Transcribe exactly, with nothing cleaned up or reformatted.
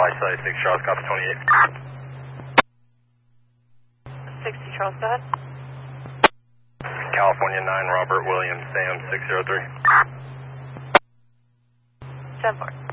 Fly site six Charles, copy twenty-eight. sixty Charles, go ahead. California nine, Robert Williams, Sam six zero three. ten four.